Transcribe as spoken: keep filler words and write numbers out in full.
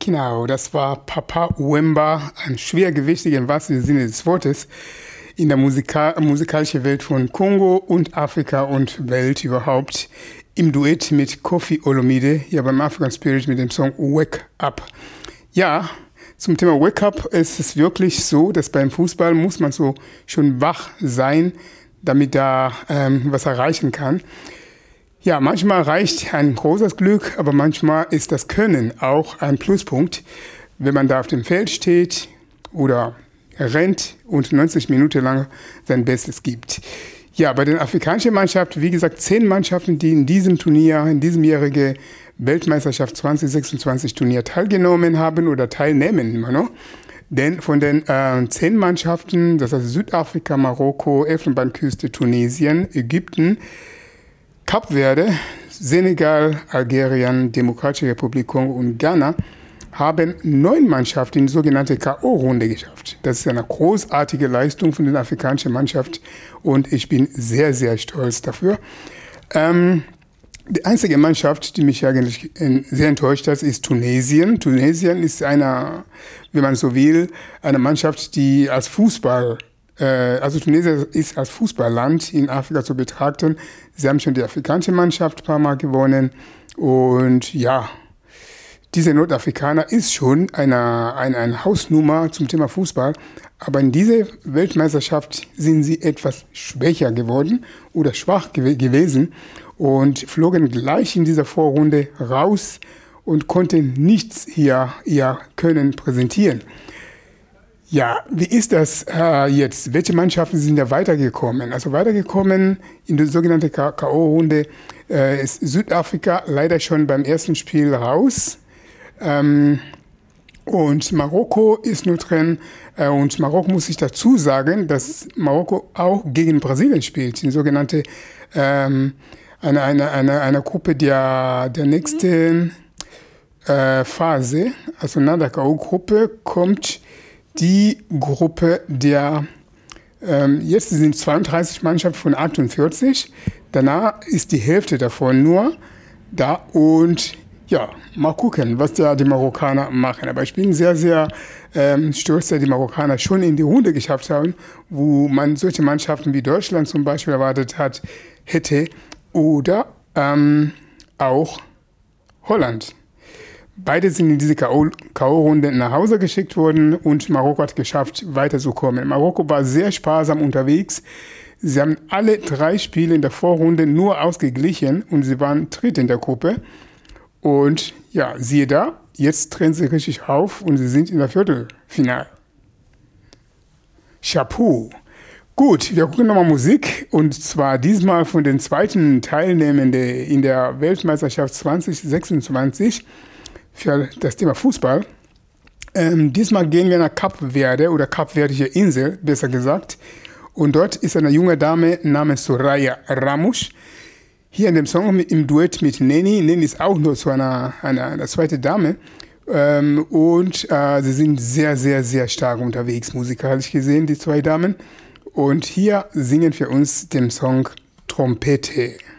Genau, das war Papa Wemba, ein Schwergewichtiger im wahrsten Sinne des Wortes, in der Musika musikalischen Welt von Kongo und Afrika und Welt überhaupt, im Duett mit Koffi Olomide, ja beim African Spirit mit dem Song Wake Up. Ja, zum Thema Wake Up ist es wirklich so, dass beim Fußball muss man so schon wach sein, damit da ähm, was erreichen kann. Ja, manchmal reicht ein großes Glück, aber manchmal ist das Können auch ein Pluspunkt, wenn man da auf dem Feld steht oder rennt und neunzig Minuten lang sein Bestes gibt. Ja, bei den afrikanischen Mannschaften, wie gesagt, zehn Mannschaften, die in diesem Turnier, in diesem jährigen Weltmeisterschaft zwanzig sechsundzwanzig Turnier teilgenommen haben oder teilnehmen immer noch. Denn von den äh, zehn Mannschaften, das heißt Südafrika, Marokko, Elfenbeinküste, Tunesien, Ägypten, Kap Verde, Senegal, Algerien, Demokratische Republik Kongo und Ghana haben neun Mannschaften in die sogenannte K O-Runde geschafft. Das ist eine großartige Leistung von der afrikanischen Mannschaft und ich bin sehr, sehr stolz dafür. Ähm, die einzige Mannschaft, die mich eigentlich sehr enttäuscht hat, ist Tunesien. Tunesien ist eine, wenn man so will, eine Mannschaft, die als Fußball Also Tunesien ist als Fußballland in Afrika zu betrachten. Sie haben schon die afrikanische Mannschaft ein paar Mal gewonnen. Und ja, diese Nordafrikaner ist schon eine, eine, eine Hausnummer zum Thema Fußball. Aber in dieser Weltmeisterschaft sind sie etwas schwächer geworden oder schwach gew gewesen und flogen gleich in dieser Vorrunde raus und konnten nichts hier, ihr Können präsentieren. Ja, wie ist das äh, jetzt? Welche Mannschaften sind da weitergekommen? Also weitergekommen in die sogenannte K O-Runde äh, ist Südafrika leider schon beim ersten Spiel raus. Ähm, und Marokko ist nur drin. Äh, und Marokko muss ich dazu sagen, dass Marokko auch gegen Brasilien spielt. Die sogenannte ähm, eine, eine, eine, eine Gruppe der, der nächsten äh, Phase, also nach der K O-Gruppe kommt die Gruppe der, ähm, jetzt sind zweiunddreißig Mannschaften von achtundvierzig, danach ist die Hälfte davon nur da und ja, mal gucken, was da die Marokkaner machen. Aber ich bin sehr, sehr ähm, stolz, dass die Marokkaner schon in die Runde geschafft haben, wo man solche Mannschaften wie Deutschland zum Beispiel erwartet hat, hätte oder ähm, auch Holland. Beide sind in diese K O-Runde nach Hause geschickt worden und Marokko hat geschafft, weiterzukommen. Marokko war sehr sparsam unterwegs. Sie haben alle drei Spiele in der Vorrunde nur ausgeglichen und sie waren dritt in der Gruppe. Und ja, siehe da, jetzt drehen sie richtig auf und sie sind in der Viertelfinale. Chapeau. Gut, wir gucken nochmal Musik und zwar diesmal von den zweiten Teilnehmenden in der Weltmeisterschaft zwanzig sechsundzwanzig. Für das Thema Fußball. Ähm, diesmal gehen wir nach Kap Verde oder Kapverdische Insel, besser gesagt. Und dort ist eine junge Dame namens Soraya Ramos. Hier in dem Song mit, im Duett mit Neni. Neni ist auch nur so eine, eine, eine zweite Dame. Ähm, und äh, sie sind sehr, sehr, sehr stark unterwegs, musikalisch gesehen, die zwei Damen. Und hier singen für uns den Song Trompete.